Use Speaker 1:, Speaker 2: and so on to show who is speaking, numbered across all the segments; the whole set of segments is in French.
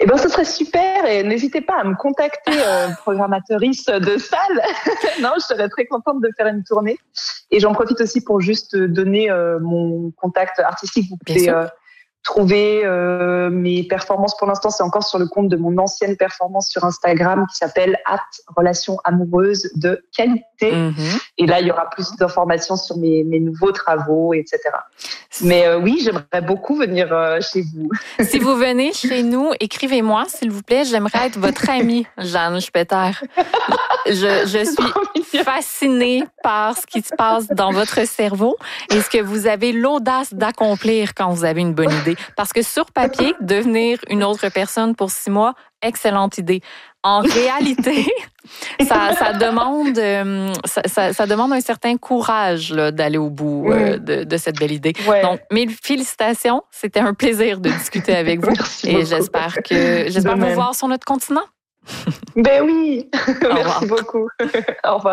Speaker 1: ben, ce serait super et n'hésitez pas à me contacter, programmatrice de salle. Non, je serais très contente de faire une tournée. Et j'en profite aussi pour juste donner mon contact artistique. Vous pouvez trouver mes performances. Pour l'instant, c'est encore sur le compte de mon ancienne performance sur Instagram qui s'appelle @relations amoureuses de qualité. Et là, il y aura plus d'informations sur mes nouveaux travaux, etc. Mais oui, j'aimerais beaucoup venir chez vous.
Speaker 2: Si vous venez chez nous, écrivez-moi, s'il vous plaît. J'aimerais être votre amie, Jeanne Schpeter. Je suis fascinée par ce qui se passe dans votre cerveau et ce que vous avez l'audace d'accomplir quand vous avez une bonne idée. Parce que sur papier, devenir une autre personne pour 6 mois, excellente idée. En réalité, ça demande un certain courage là, d'aller au bout de cette belle idée. Ouais. Donc, mille félicitations. C'était un plaisir de discuter avec vous.
Speaker 1: Merci
Speaker 2: et
Speaker 1: beaucoup.
Speaker 2: j'espère vous voir sur notre continent.
Speaker 1: Ben oui. Merci beaucoup. Au revoir.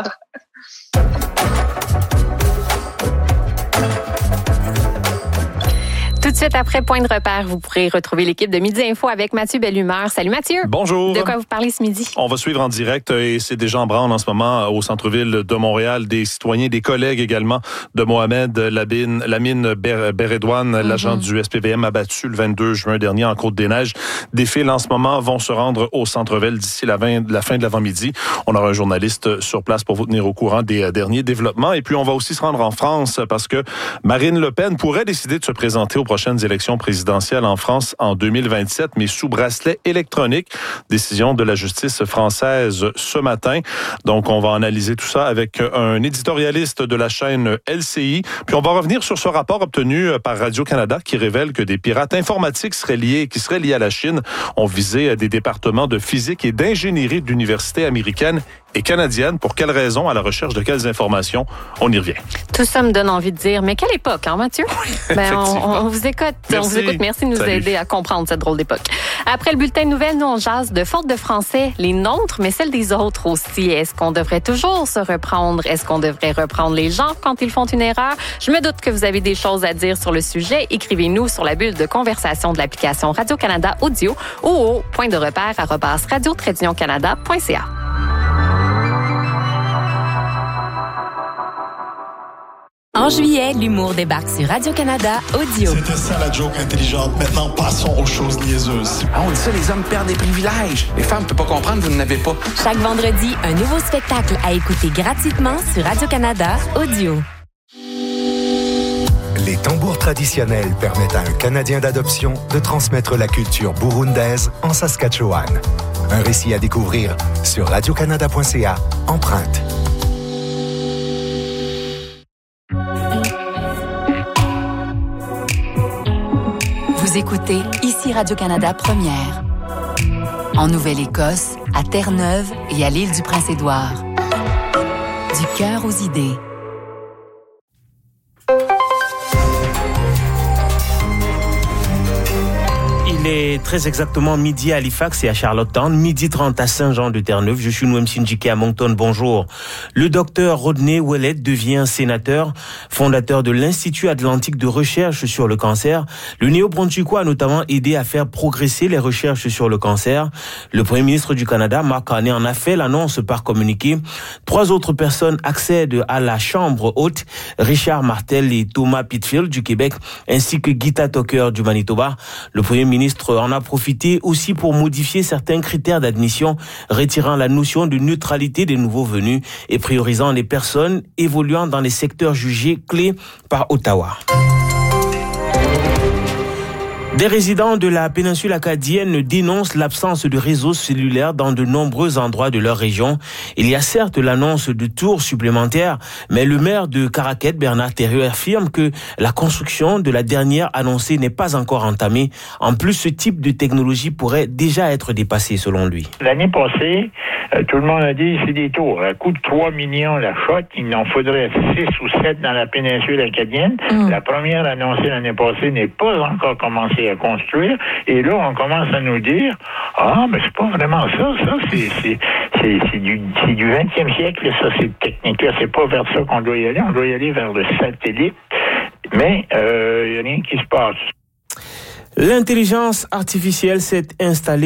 Speaker 2: Tout de suite après Point de repère, vous pourrez retrouver l'équipe de Midi Info avec Mathieu Bellumeur. Salut Mathieu.
Speaker 3: Bonjour.
Speaker 2: De quoi vous parlez ce midi?
Speaker 3: On va suivre en direct et c'est déjà en branle en ce moment au centre-ville de Montréal. Des citoyens, des collègues également de Mohamed Lamine Beredouane, l'agent du SPVM abattu le 22 juin dernier en Côte-des-Neiges. Des files en ce moment vont se rendre au centre-ville d'ici la fin de l'avant-midi. On aura un journaliste sur place pour vous tenir au courant des derniers développements. Et puis on va aussi se rendre en France parce que Marine Le Pen pourrait décider de se présenter aux prochaines élections présidentielles en France en 2027, mais sous bracelet électronique. Décision de la justice française ce matin. Donc, on va analyser tout ça avec un éditorialiste de la chaîne LCI. Puis, on va revenir sur ce rapport obtenu par Radio-Canada qui révèle que des pirates informatiques qui seraient liés à la Chine ont visé des départements de physique et d'ingénierie d'universités américaines et canadiennes. Pour quelles raisons? À la recherche de quelles informations? On y revient.
Speaker 2: Tout ça me donne envie de dire, mais quelle époque, hein, Mathieu? On vous écoute. Merci de nous aider à comprendre cette drôle d'époque. Après le bulletin de nouvelles, nous, on jase de fautes de français, les nôtres, mais celles des autres aussi. Est-ce qu'on devrait toujours se reprendre? Est-ce qu'on devrait reprendre les gens quand ils font une erreur? Je me doute que vous avez des choses à dire sur le sujet. Écrivez-nous sur la bulle de conversation de l'application Radio-Canada Audio ou au point de repère @radio-canada.ca.
Speaker 4: En juillet, l'humour débarque sur Radio-Canada Audio.
Speaker 5: C'était ça la joke intelligente. Maintenant, passons aux choses niaiseuses.
Speaker 6: Ah, on dit ça, les hommes perdent des privilèges. Les femmes ne peuvent pas comprendre, vous n'en avez pas.
Speaker 4: Chaque vendredi, un nouveau spectacle à écouter gratuitement sur Radio-Canada Audio.
Speaker 7: Les tambours traditionnels permettent à un Canadien d'adoption de transmettre la culture burundaise en Saskatchewan. Un récit à découvrir sur radiocanada.ca, empreinte.
Speaker 8: Vous écoutez ici Radio-Canada Première. En Nouvelle-Écosse, à Terre-Neuve et à l'île du Prince-Édouard. Du cœur aux idées.
Speaker 9: Il est très exactement midi à Halifax et à Charlottetown, 12h30 à Saint-Jean-de-Terre-Neuve. Je suis Noam Sindjike à Moncton. Bonjour. Le docteur Rodney Ouellet devient sénateur, fondateur de l'Institut Atlantique de recherche sur le cancer. Le néo-brunswickois a notamment aidé à faire progresser les recherches sur le cancer. Le premier ministre du Canada, Mark Carney, en a fait l'annonce par communiqué. 3 autres personnes accèdent à la Chambre haute, Richard Martel et Thomas Pitfield du Québec, ainsi que Gita Tucker du Manitoba. Le premier ministre en a profité aussi pour modifier certains critères d'admission, retirant la notion de neutralité des nouveaux venus et priorisant les personnes évoluant dans les secteurs jugés clés par Ottawa. Des résidents de la péninsule acadienne dénoncent l'absence de réseau cellulaire dans de nombreux endroits de leur région. Il y a certes l'annonce de tours supplémentaires, mais le maire de Caraquet, Bernard Thériault, affirme que la construction de la dernière annoncée n'est pas encore entamée. En plus, ce type de technologie pourrait déjà être dépassé selon lui.
Speaker 10: L'année passée, tout le monde a dit c'est des tours. À coût de 3 millions la shot, il en faudrait 6 ou 7 dans la péninsule acadienne. La première annoncée l'année passée n'est pas encore commencée à construire. Et là, on commence à nous dire mais c'est pas vraiment ça. Ça, c'est du 20e siècle, ça, cette technique-là. C'est pas vers ça qu'on doit y aller. On doit y aller vers le satellite. Mais il n'y a rien qui se passe.
Speaker 9: L'intelligence artificielle s'est installée